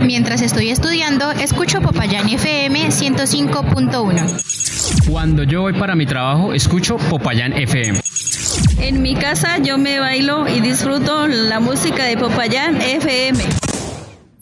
Mientras estoy estudiando, escucho Popayán FM 105.1. Cuando yo voy para mi trabajo, escucho Popayán FM. En mi casa yo me bailo y disfruto la música de Popayán FM.